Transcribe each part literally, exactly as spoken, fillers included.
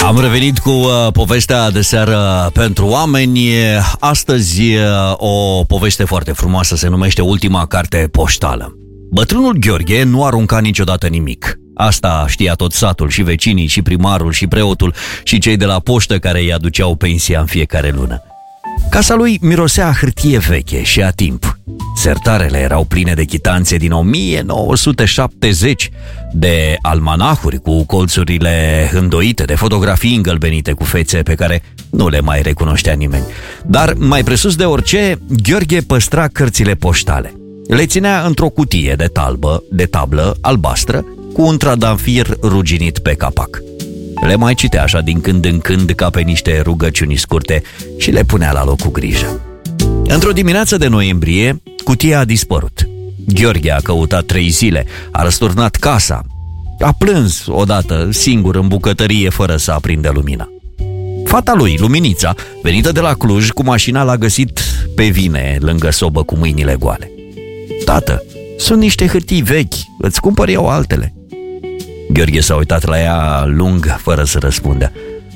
Am revenit cu uh, povestea de seară pentru oameni. Astăzi uh, o poveste foarte frumoasă, se numește Ultima carte poștală. Bătrânul Gheorghe nu arunca niciodată nimic. Asta știa tot satul, și vecinii, și primarul, și preotul, și cei de la poștă care îi aduceau pensia în fiecare lună. Casa lui mirosea a hârtie veche și a timp. Sertarele erau pline de chitanțe din o mie nouă sute șaptezeci, de almanahuri cu colțurile îndoite, de fotografii îngălbenite cu fețe pe care nu le mai recunoștea nimeni. Dar, mai presus de orice, Gheorghe păstra cărțile poștale. Le ținea într-o cutie de talbă, de tablă albastră, cu un trandafir ruginit pe capac. Le mai citea așa din când în când ca pe niște rugăciuni scurte și le punea la loc cu grijă. Într-o dimineață de noiembrie, cutia a dispărut. Gheorghe a căutat trei zile, a răsturnat casa, a plâns odată singur în bucătărie fără să aprindă lumina. Fata lui, Luminița, venită de la Cluj cu mașina, l-a găsit pe vine lângă sobă cu mâinile goale. Tată, sunt niște hârtii vechi, îți cumpăr eu altele. Gheorghe s-a uitat la ea lung, fără să răspundă.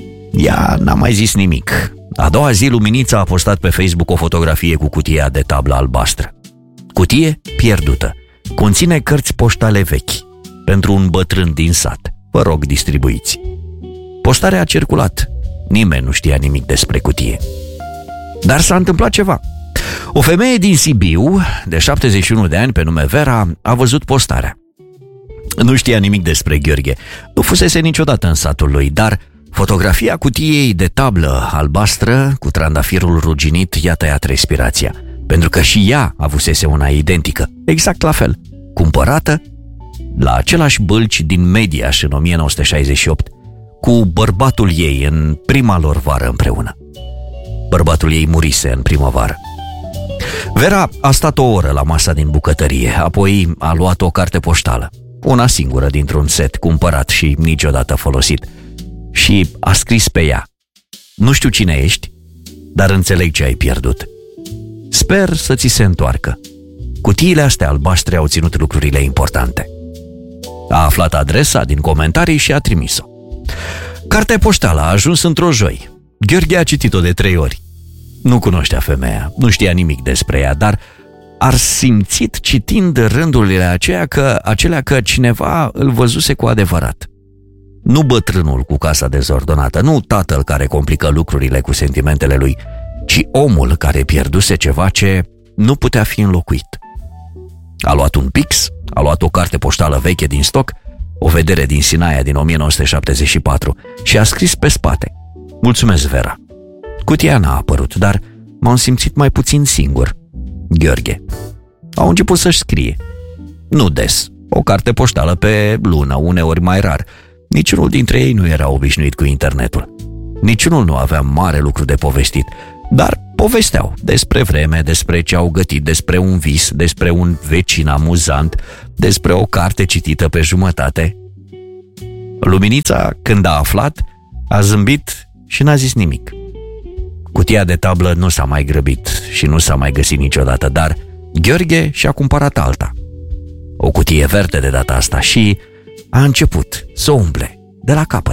Ea n-a mai zis nimic. A doua zi, Luminița a postat pe Facebook o fotografie cu cutia de tablă albastră. Cutie pierdută. Conține cărți poștale vechi. Pentru un bătrân din sat. Vă rog, distribuiți. Postarea a circulat. Nimeni nu știa nimic despre cutie. Dar s-a întâmplat ceva. O femeie din Sibiu, de șaptezeci și unu de ani, pe nume Vera, a văzut postarea. Nu știa nimic despre Gheorghe. Nu fusese niciodată în satul lui, dar fotografia cutiei de tablă albastră cu trandafirul ruginit i-a tăiat respirația, pentru că și ea avusese una identică, exact la fel, cumpărată la același bălci din Mediaș în o mie nouă sute șaizeci și opt, cu bărbatul ei în prima lor vară împreună. Bărbatul ei murise în primăvară. Vera a stat o oră la masa din bucătărie, apoi a luat o carte poștală, una singură dintr-un set cumpărat și niciodată folosit, și a scris pe ea: nu știu cine ești, dar înțeleg ce ai pierdut. Sper să ți se întoarcă. Cutiile astea albastre au ținut lucrurile importante. A aflat adresa din comentarii și a trimis-o. Cartea poștală a ajuns într-o joi. Gheorghe a citit-o de trei ori. Nu cunoștea femeia, nu știa nimic despre ea, dar ar simțit citind rândurile aceea că, acelea că cineva îl văzuse cu adevărat. Nu bătrânul cu casa dezordonată, nu tatăl care complică lucrurile cu sentimentele lui, ci omul care pierduse ceva ce nu putea fi înlocuit. A luat un pix, a luat o carte poștală veche din stoc, o vedere din Sinaia din o mie nouă sute șaptezeci și patru, și a scris pe spate: mulțumesc, Vera. Cutia n-a apărut, dar m-am simțit mai puțin singur. Gheorghe. Au început să-și scrie. Nu des, o carte poștală pe lună, uneori mai rar. Niciunul dintre ei nu era obișnuit cu internetul. Niciunul nu avea mare lucru de povestit, dar povesteau despre vreme, despre ce au gătit, despre un vis, despre un vecin amuzant, despre o carte citită pe jumătate. Luminița, când a aflat, a zâmbit și n-a zis nimic. Cutia de tablă nu s-a mai grăbit și nu s-a mai găsit niciodată, dar Gheorghe și-a cumpărat alta. O cutie verde de data asta, și a început să umble de la capăt.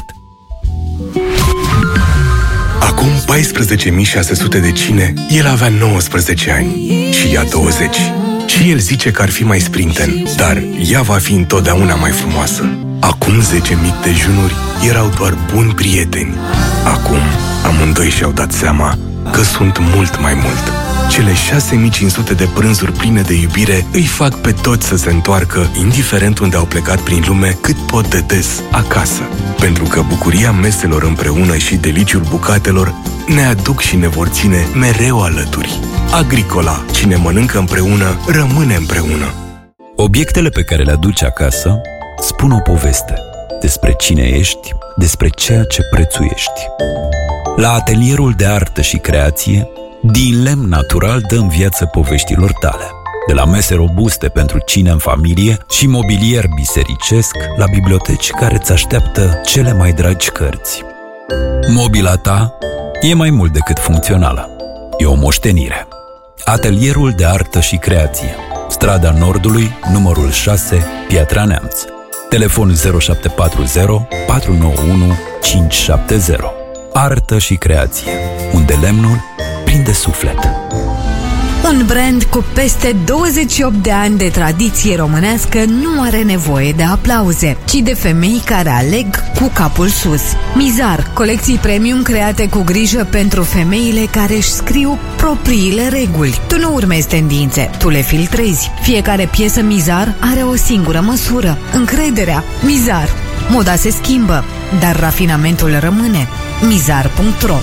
Acum paisprezece mii șase sute de cine, el avea nouăsprezece ani și ea douăzeci. Și el zice că ar fi mai sprinten, dar ea va fi întotdeauna mai frumoasă. Acum zece mii dejunuri erau doar buni prieteni. Acum amândoi și-au dat seama că sunt mult mai mult. Cele șase mii cinci sute de prânzuri pline de iubire îi fac pe toți să se întoarcă, indiferent unde au plecat prin lume, cât pot de des acasă. Pentru că bucuria meselor împreună și deliciul bucatelor ne aduc și ne vor ține mereu alături. Agricola, cine mănâncă împreună, rămâne împreună. Obiectele pe care le aduci acasă spun o poveste despre cine ești, despre ceea ce prețuiești. La atelierul de artă și creație, din lemn natural dăm viață poveștilor tale. De la mese robuste pentru cine în familie și mobilier bisericesc, la biblioteci care îți așteaptă cele mai dragi cărți. Mobila ta e mai mult decât funcțională. E o moștenire. Atelierul de artă și creație, Strada Nordului, numărul șase, Piatra Neamț. Telefon zero șapte patru zero patru nouă unu cinci șapte zero. Artă și creație, unde lemnul prinde suflet. Un brand cu peste douăzeci și opt de ani de tradiție românească nu are nevoie de aplauze, ci de femei care aleg cu capul sus. Mizar, colecții premium create cu grijă pentru femeile care își scriu propriile reguli. Tu nu urmezi tendințe, tu le filtrezi. Fiecare piesă Mizar are o singură măsură: încrederea. Mizar. Moda se schimbă, dar rafinamentul rămâne. Mizar punct ro.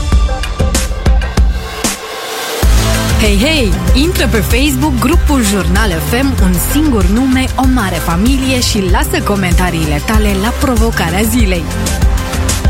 Hei, hei! Intră pe Facebook grupul Jurnal F M, un singur nume, o mare familie, și lasă comentariile tale la provocarea zilei.